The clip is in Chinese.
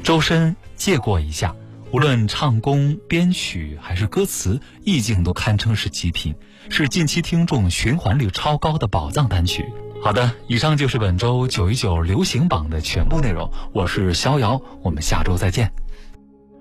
周深借过一下，无论唱功、编曲还是歌词，意境都堪称是极品，是近期听众循环率超高的宝藏单曲。好的，以上就是本周919流行榜的全部内容，我是逍遥，我们下周再见。